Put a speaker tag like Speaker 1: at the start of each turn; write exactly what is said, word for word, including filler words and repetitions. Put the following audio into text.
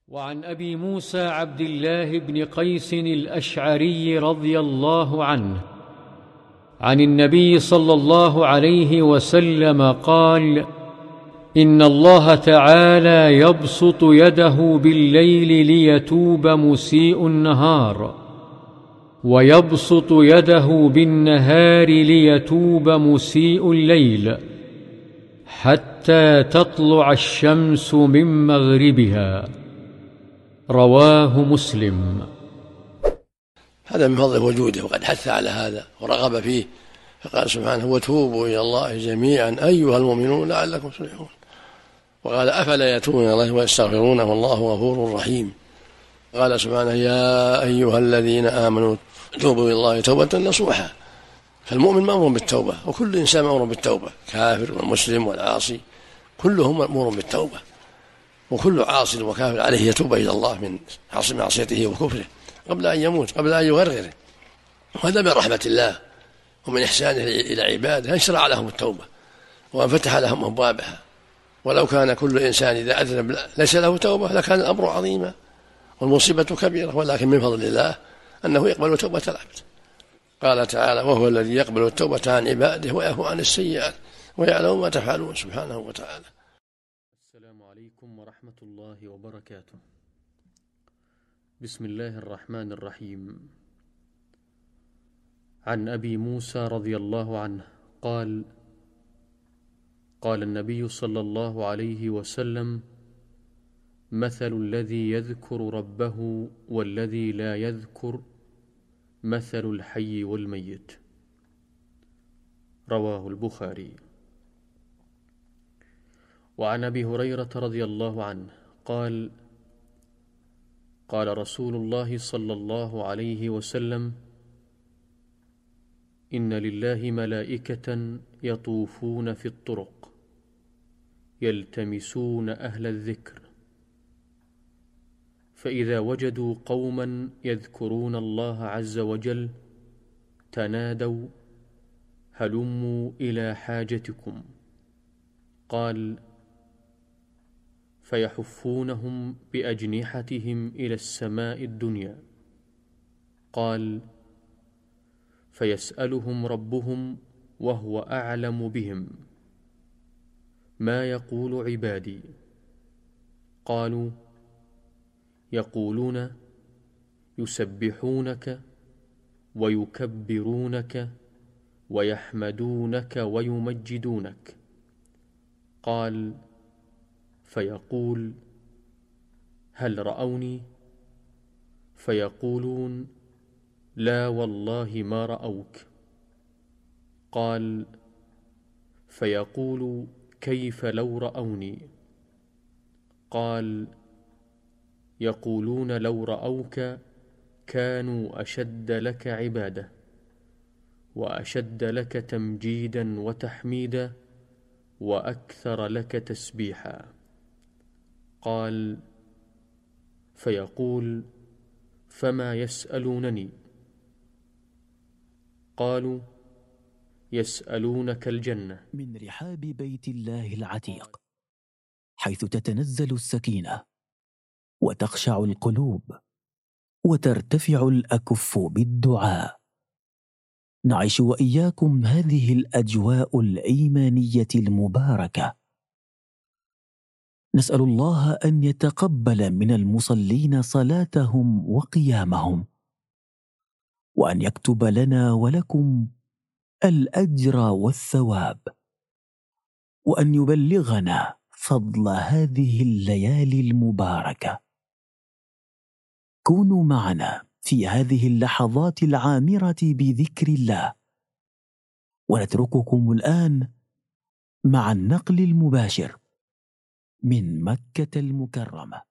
Speaker 1: وعن أبي موسى عبد الله بن قيس الأشعري رضي الله عنه عن النبي صلى الله عليه وسلم قال: إن الله تعالى يبسط يده بالليل ليتوب مسيء النهار، ويبسط يده بالنهار ليتوب مسيء الليل، حتى تطلع الشمس من مغربها. رواه مسلم.
Speaker 2: هذا من فضل وجوده، وقد حث على هذا ورغب فيه، فقال سبحانه: وتوبوا إلى الله جميعا أيها المؤمنون لعلكم تفلحون. وقال: أفلا يتوبون إلى الله ويستغفرونه والله غفور رحيم. قال سبحانه: يا أيها الذين آمنوا توبوا إلى الله توبة نصوحا. فالمؤمن مأمور بالتوبة، وكل إنسان مأمور بالتوبة، كافر والمسلم والعاصي كلهم مأمور بالتوبة، وكل عاصي وكافر عليه يتوب إلى الله من معصيته وكفره قبل أن يموت، قبل أن يغرغره. وهذا من رحمة الله ومن إحسانه إلى عباده أن شرع لهم التوبة وأن فتح لهم أبوابها. ولو كان كل إنسان إذا أذنب ليس له توبة لكان الأمر عظيما والمصيبة كبيرة، ولكن من فضل الله أنه يقبل توبة العبد. قال تعالى: وهو الذي يقبل التوبة عن عباده ويعفو عن السيئات ويعلم ما تفعلون سبحانه وتعالى.
Speaker 1: السلام عليكم ورحمة الله وبركاته. بسم الله الرحمن الرحيم. عن أبي موسى رضي الله عنه قال: قال النبي صلى الله عليه وسلم: مثل الذي يذكر ربه والذي لا يذكر مثل الحي والميت. رواه البخاري. وعن أبي هريرة رضي الله عنه قال: قال رسول الله صلى الله عليه وسلم: إن لله ملائكة يطوفون في الطرق يلتمسون أهل الذكر، فإذا وجدوا قوما يذكرون الله عز وجل تنادوا: هلموا إلى حاجتكم. قال: فيحفونهم بأجنحتهم إلى السماء الدنيا. قال: فيسألهم ربهم وهو أعلم بهم: ما يقول عبادي؟ قالوا: يقولون يسبحونك ويكبرونك ويحمدونك ويمجدونك. قال: فيقول: هل رأوني؟ فيقولون: لا والله ما رأوك. قال: فيقول: كيف لو رأوني؟ قال: يقولون لو رأوك كانوا أشد لك عبادة وأشد لك تمجيدا وتحميدا وأكثر لك تسبيحا. قال: فيقول: فما يسألونني؟ قالوا: يسألونك الجنة.
Speaker 3: من رحاب بيت الله العتيق، حيث تتنزل السكينة وتخشع القلوب وترتفع الأكف بالدعاء، نعيش وإياكم هذه الأجواء الإيمانية المباركة. نسأل الله أن يتقبل من المصلين صلاتهم وقيامهم، وأن يكتب لنا ولكم الأجر والثواب، وأن يبلغنا فضل هذه الليالي المباركة. كونوا معنا في هذه اللحظات العامرة بذكر الله، ونترككم الآن مع النقل المباشر من مكة المكرمة.